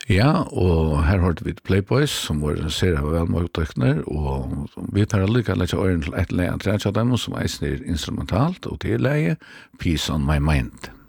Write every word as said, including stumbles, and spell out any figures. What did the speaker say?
Ja, og her hørte vi Playboys, som var ser av velmåttøkner, og vi tar allike litt av øren til et leie tre av dem, som eisen er instrumentalt, og til leie Peace on My Mind.